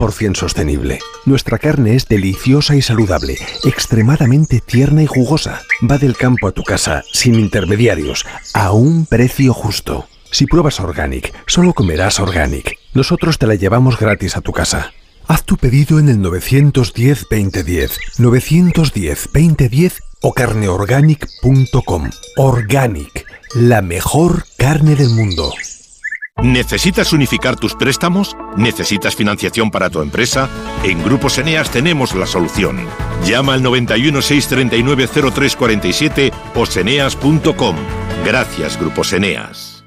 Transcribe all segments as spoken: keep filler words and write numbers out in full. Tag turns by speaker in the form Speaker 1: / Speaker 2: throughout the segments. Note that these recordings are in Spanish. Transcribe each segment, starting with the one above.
Speaker 1: por ciento sostenible. Nuestra carne es deliciosa y saludable, extremadamente tierna y jugosa. Va del campo a tu casa, sin intermediarios, a un precio justo. Si pruebas Organic, solo comerás Organic. Nosotros te la llevamos gratis a tu casa. Haz tu pedido en el nueve uno cero, veinte diez, nueve uno cero, veinte diez o carneorganic punto com. Organic, la mejor carne del mundo.
Speaker 2: ¿Necesitas unificar tus préstamos? ¿Necesitas financiación para tu empresa? En Grupos Eneas tenemos la solución. Llama al noventa y uno, seiscientos treinta y nueve, cero tres cuarenta y siete o seneas punto com. Gracias, Grupos Eneas.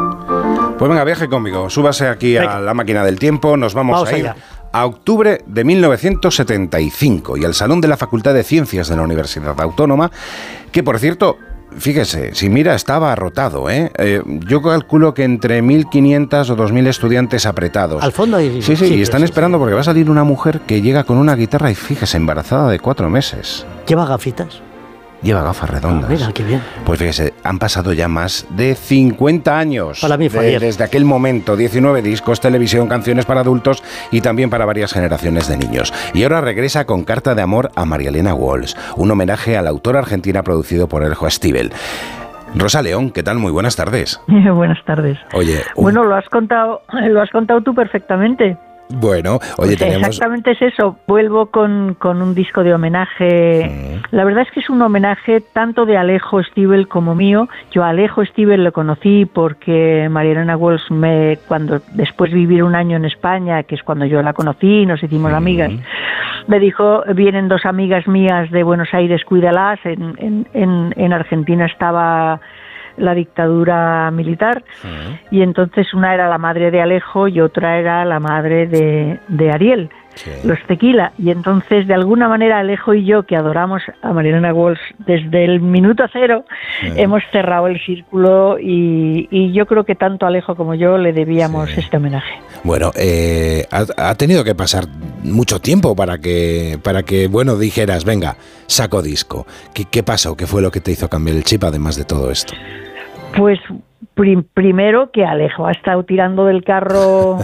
Speaker 3: Pues venga, viaje conmigo. Súbase aquí a la máquina del tiempo. Nos vamos, vamos a ir allá. A octubre de mil novecientos setenta y cinco y al Salón de la Facultad de Ciencias de la Universidad Autónoma, que por cierto, fíjese, si mira, estaba abarrotado, ¿eh? eh yo calculo que entre mil quinientos o dos mil estudiantes apretados.
Speaker 4: Al fondo hay...
Speaker 3: Sí, sí, sí, y están sí, esperando sí. porque va a salir una mujer que llega con una guitarra y fíjese, embarazada de cuatro meses.
Speaker 4: ¿Lleva gafitas?
Speaker 3: Lleva gafas redondas.
Speaker 4: Ah, mira, qué bien.
Speaker 3: Pues fíjese, han pasado ya más de cincuenta años.
Speaker 4: Para mí fue
Speaker 3: de, desde aquel momento, diecinueve discos, televisión, canciones para adultos y también para varias generaciones de niños. Y ahora regresa con Carta de amor a María Elena Walsh, un homenaje a la autora argentina producido por Eljo Stivel. Rosa León, ¿qué tal? Muy buenas tardes.
Speaker 5: Buenas tardes.
Speaker 3: Oye, un...
Speaker 5: bueno, lo has contado, lo has contado tú perfectamente.
Speaker 3: Bueno, oye,
Speaker 5: pues
Speaker 3: tenemos...
Speaker 5: Exactamente es eso, vuelvo con, con un disco de homenaje. Mm. La verdad es que es un homenaje tanto de Alejo Stivel como mío. Yo a Alejo Stivel lo conocí porque María Elena Walsh, me, cuando después de vivir un año en España, que es cuando yo la conocí, nos hicimos mm. amigas, me dijo, vienen dos amigas mías de Buenos Aires, cuídalas. En, en, en, en Argentina estaba la dictadura militar, uh-huh. y entonces una era la madre de Alejo y otra era la madre de, de Ariel, sí. los Tequila, y entonces de alguna manera Alejo y yo, que adoramos a María Elena Walsh desde el minuto cero, uh-huh. hemos cerrado el círculo y, y yo creo que tanto Alejo como yo le debíamos sí. este homenaje.
Speaker 3: Bueno, eh, ha, ha tenido que pasar mucho tiempo para que, para que, bueno, dijeras, venga, saco disco. ¿Qué, qué pasó? ¿Qué fue lo que te hizo cambiar el chip, además de todo esto?
Speaker 5: Pues prim- primero que Alejo ha estado tirando del carro,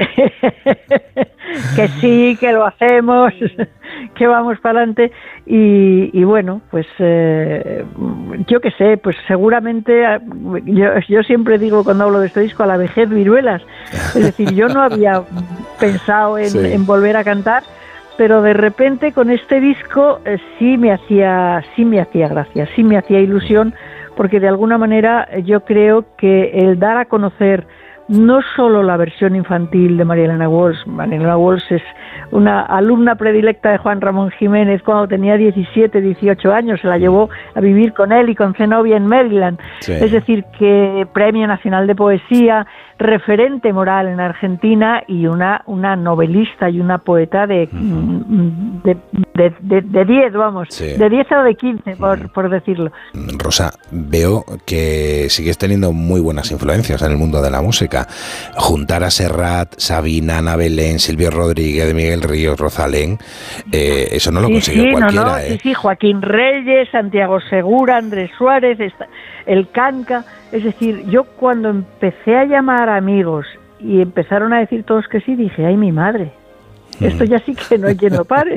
Speaker 5: que sí, que lo hacemos, que vamos para adelante, y, y bueno, pues eh, yo qué sé, pues seguramente, yo, yo siempre digo cuando hablo de este disco, a la vejez viruelas, es decir, yo no había pensado en, sí. en volver a cantar, pero de repente con este disco eh, sí me hacía, sí me hacía gracia, sí me hacía ilusión, porque de alguna manera yo creo que el dar a conocer no solo la versión infantil de María Elena Walsh. María Elena Walsh es una alumna predilecta de Juan Ramón Jiménez. Cuando tenía diecisiete, dieciocho años se la llevó a vivir con él y con Zenobia en Maryland. Sí. Es decir, que Premio Nacional de Poesía, referente moral en Argentina y una, una novelista y una poeta de uh-huh. de, de, de, de diez, vamos, sí. de diez o de quince, por, uh-huh. por decirlo.
Speaker 3: Rosa, veo que sigues teniendo muy buenas influencias en el mundo de la música. Juntar a Serrat, Sabina, Ana Belén, Silvio Rodríguez, Miguel Ríos, Rosalén, eh, eso no lo sí, consiguió
Speaker 5: sí,
Speaker 3: cualquiera.
Speaker 5: No, no,
Speaker 3: ¿eh?
Speaker 5: Sí, sí, Joaquín Reyes, Santiago Segura, Andrés Suárez, el Canca. Es decir, yo cuando empecé a llamar a amigos y empezaron a decir todos que sí, dije, ay, mi madre, esto ya sí que no hay quien lo pare.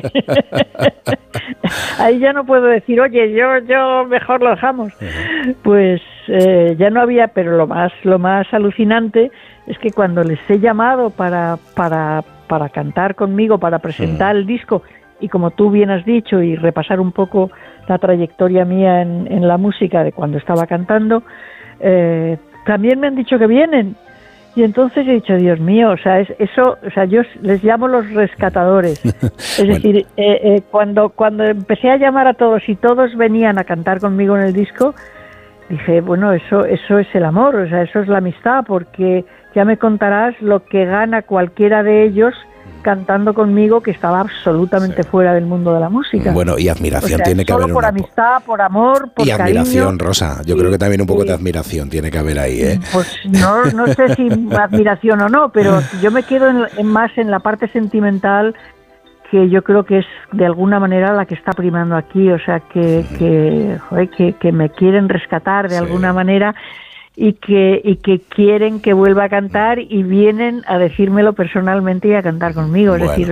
Speaker 5: Ahí ya no puedo decir, oye, yo yo mejor lo dejamos. Uh-huh. Pues eh, ya no había, pero lo más lo más alucinante es que cuando les he llamado para para para cantar conmigo, para presentar uh-huh. el disco, y como tú bien has dicho, y repasar un poco la trayectoria mía en, en la música de cuando estaba cantando, eh, también me han dicho que vienen. Y entonces he dicho, Dios mío, o sea, es, eso, o sea, yo les llamo los rescatadores. Es bueno. decir, eh, eh, cuando cuando empecé a llamar a todos y todos venían a cantar conmigo en el disco, dije, bueno, eso eso es el amor, o sea, eso es la amistad, porque ya me contarás lo que gana cualquiera de ellos cantando conmigo, que estaba absolutamente sí. fuera del mundo de la música.
Speaker 3: Bueno, y admiración
Speaker 5: o sea,
Speaker 3: tiene que
Speaker 5: solo
Speaker 3: haber
Speaker 5: por
Speaker 3: una...
Speaker 5: amistad, por amor, por
Speaker 3: y admiración,
Speaker 5: cariño.
Speaker 3: Rosa, yo
Speaker 5: sí,
Speaker 3: creo que también un poco
Speaker 5: sí.
Speaker 3: de admiración tiene que haber ahí, ¿eh?
Speaker 5: Pues no, no sé si admiración o no, pero yo me quedo en, en más en la parte sentimental, que yo creo que es de alguna manera la que está primando aquí, o sea, que, que, joder, que, que me quieren rescatar de sí. alguna manera. y que y que quieren que vuelva a cantar y vienen a decírmelo personalmente y a cantar conmigo. Es
Speaker 3: bueno.
Speaker 5: decir,